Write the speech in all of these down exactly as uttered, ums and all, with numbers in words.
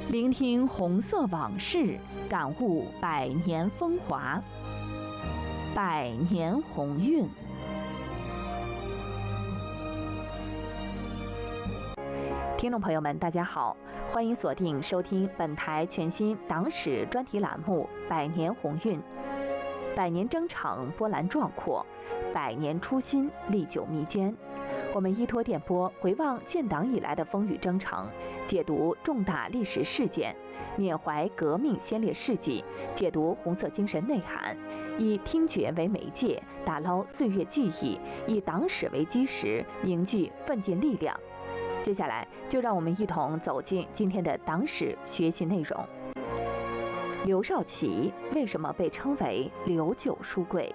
聆听红色往事，感悟百年风华。百年鸿运。听众朋友们，大家好，欢迎锁定收听本台全新党史专题栏目《百年鸿运》。百年征程波澜壮阔，百年初心历久弥坚。我们依托电波回望建党以来的风雨征程，解读重大历史事件，缅怀革命先烈事迹，解读红色精神内涵，以听觉为媒介，打捞岁月记忆，以党史为基石，凝聚奋进力量。接下来，就让我们一同走进今天的党史学习内容。刘少奇为什么被称为刘九书柜？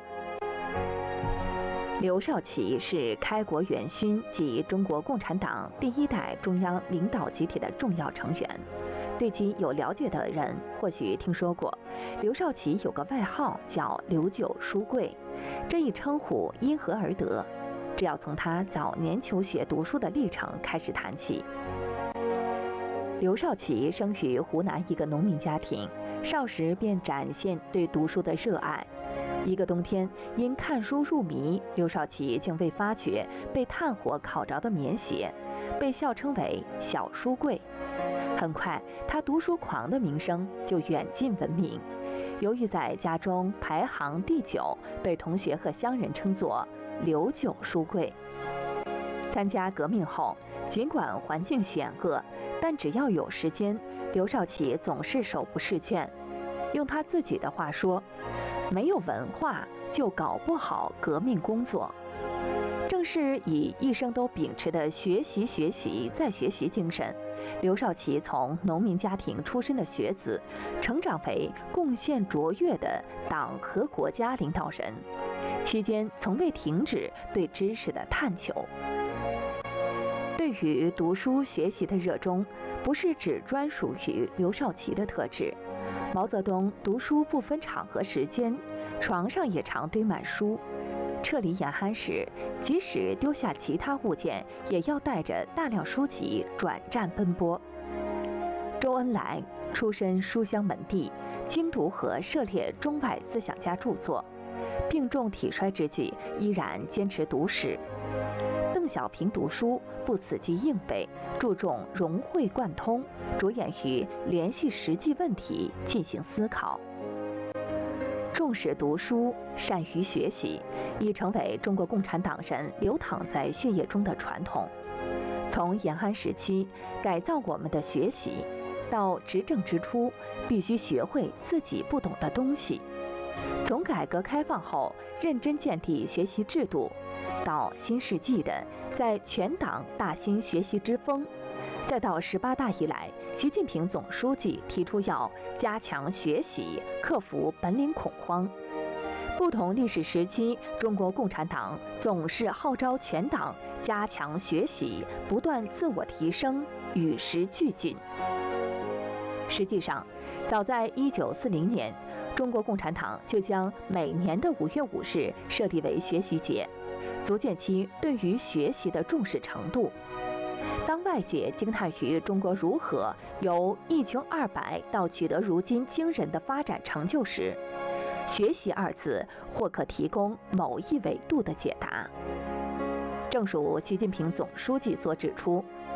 刘少奇是开国元勋及中国共产党第一代中央领导集体的重要成员。对其有了解的人或许听说过，刘少奇有个外号叫刘九书柜，这一称呼因何而得？这要从他早年求学读书的历程开始谈起。刘少奇生于湖南一个农民家庭，少时便展现对读书的热爱。一个冬天，因看书入迷，刘少奇竟未发觉被炭火烤着的棉鞋，被笑称为小书柜。很快，他读书狂的名声就远近闻名。由于在家中排行第九，被同学和乡人称作刘九书柜。参加革命后，尽管环境险恶，但只要有时间，刘少奇总是手不释卷。用他自己的话说，没有文化就搞不好革命工作。正是以一生都秉持的学习学习再学习精神，刘少奇从农民家庭出身的学子，成长为贡献卓越的党和国家领导人，期间从未停止对知识的探求。对于读书学习的热衷，不是只专属于刘少奇的特质。毛泽东读书不分场合时间，床上也常堆满书。撤离延安时，即使丢下其他物件，也要带着大量书籍转战奔波。周恩来出身书香门第，精读和涉猎中外思想家著作，病重体衰之际依然坚持读史。邓小平读书不死记硬背，注重融会贯通，着眼于联系实际问题进行思考。重视读书，善于学习，已成为中国共产党人流淌在血液中的传统。从延安时期改造我们的学习，到执政之初必须学会自己不懂的东西；从改革开放后认真建立学习制度，到新世纪的在全党大兴学习之风，再到十八大以来，习近平总书记提出要加强学习，克服本领恐慌。不同历史时期，中国共产党总是号召全党加强学习，不断自我提升，与时俱进。实际上，早在一九四零年，中国共产党就将每年的五月五日设立为学习节，足见其对于学习的重视程度。当外界惊叹于中国如何由一穷二白到取得如今惊人的发展成就时，学习二字或可提供某一维度的解答。正如习近平总书记所指出，